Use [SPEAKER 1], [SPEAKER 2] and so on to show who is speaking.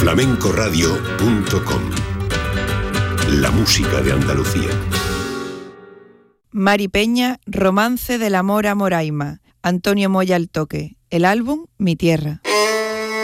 [SPEAKER 1] flamencoradio.com. La música de Andalucía.
[SPEAKER 2] Mari Peña, Romance del amor a Moraima. Antonio Moya al toque. El álbum Mi Tierra.